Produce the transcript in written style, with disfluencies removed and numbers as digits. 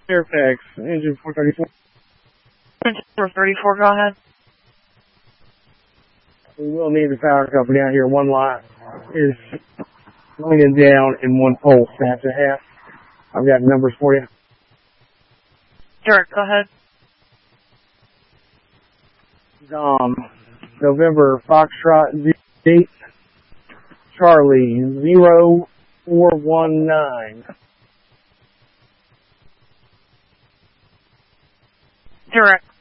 Fairfax, engine 434. Engine 434, go ahead. We will need the power company out here. One lot is leaning down and one pole snaps in half. I've got numbers for you. Derek, go ahead. November Foxtrot 8 Charlie 0419. Derek.